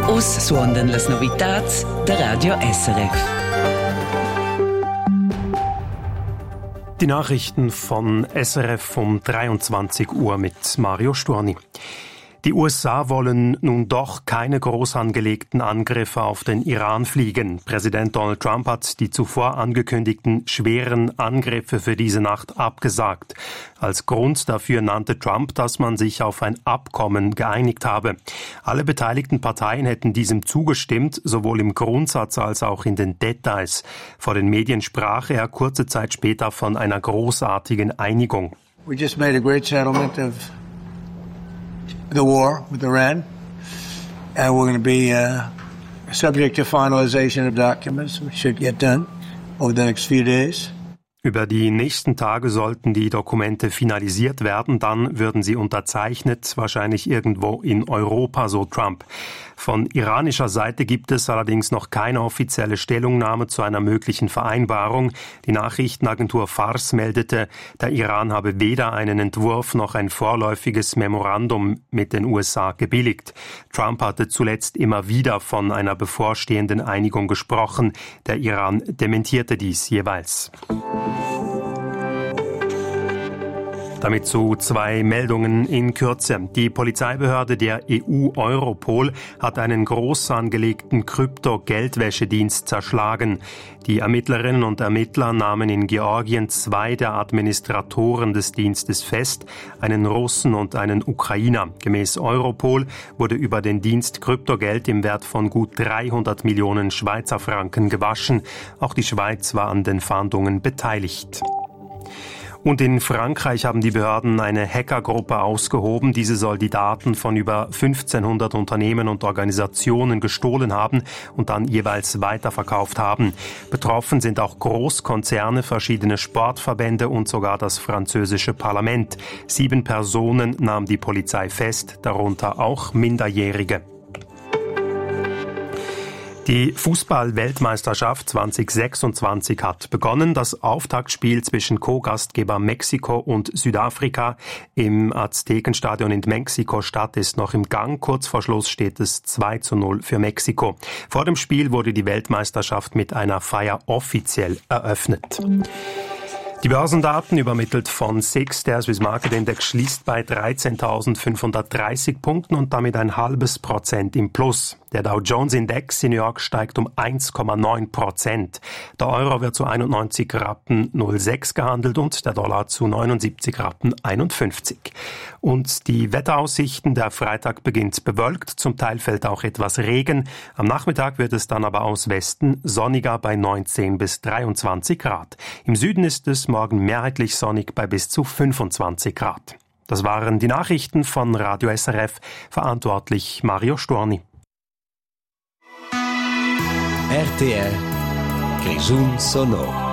Us suondan las novitats da Radio SRF. Die Nachrichten von SRF um 23 Uhr mit Mario Storni. Die USA wollen nun doch keine groß angelegten Angriffe auf den Iran fliegen. Präsident Donald Trump hat die zuvor angekündigten schweren Angriffe für diese Nacht abgesagt. Als Grund dafür nannte Trump, dass man sich auf ein Abkommen geeinigt habe. Alle beteiligten Parteien hätten diesem zugestimmt, sowohl im Grundsatz als auch in den Details. Vor den Medien sprach er kurze Zeit später von einer großartigen Einigung. We just made a great settlement of the war with Iran, and we're going to be subject to finalization of documents, which should get done over the next few days. Über die nächsten Tage sollten die Dokumente finalisiert werden, dann würden sie unterzeichnet, wahrscheinlich irgendwo in Europa, so Trump. Von iranischer Seite gibt es allerdings noch keine offizielle Stellungnahme zu einer möglichen Vereinbarung. Die Nachrichtenagentur Fars meldete, der Iran habe weder einen Entwurf noch ein vorläufiges Memorandum mit den USA gebilligt. Trump hatte zuletzt immer wieder von einer bevorstehenden Einigung gesprochen. Der Iran dementierte dies jeweils. Damit zu zwei Meldungen in Kürze. Die Polizeibehörde der EU Europol hat einen groß angelegten Krypto-Geldwäschedienst zerschlagen. Die Ermittlerinnen und Ermittler nahmen in Georgien zwei der Administratoren des Dienstes fest, einen Russen und einen Ukrainer. Gemäß Europol wurde über den Dienst Kryptogeld im Wert von gut 300 Millionen Schweizer Franken gewaschen. Auch die Schweiz war an den Fahndungen beteiligt. Und in Frankreich haben die Behörden eine Hackergruppe ausgehoben. Diese soll die Daten von über 1500 Unternehmen und Organisationen gestohlen haben und dann jeweils weiterverkauft haben. Betroffen sind auch Großkonzerne, verschiedene Sportverbände und sogar das französische Parlament. 7 Personen nahm die Polizei fest, darunter auch Minderjährige. Die Fußball-Weltmeisterschaft 2026 hat begonnen. Das Auftaktspiel zwischen Co-Gastgeber Mexiko und Südafrika im Aztekenstadion in Mexiko-Stadt ist noch im Gang. Kurz vor Schluss steht es 2:0 für Mexiko. Vor dem Spiel wurde die Weltmeisterschaft mit einer Feier offiziell eröffnet. Die Börsendaten übermittelt von SIX. Der Swiss Market Index schließt bei 13.530 Punkten und damit 0,5% im Plus. Der Dow Jones Index in New York steigt um 1,9%. Der Euro wird zu 91,06 gehandelt und der Dollar zu 79,51. Und die Wetteraussichten, der Freitag beginnt bewölkt, zum Teil fällt auch etwas Regen. Am Nachmittag wird es dann aber aus Westen sonniger bei 19 bis 23 Grad. Im Süden ist es morgen mehrheitlich sonnig bei bis zu 25 Grad. Das waren die Nachrichten von Radio SRF, verantwortlich Mario Storni. RTR Grisun Sonor.